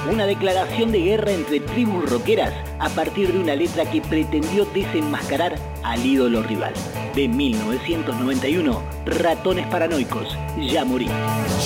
Una declaración de guerra entre tribus rockeras a partir de una letra que pretendió desenmascarar al ídolo rival. De 1991, Ratones Paranoicos, Ya Morí.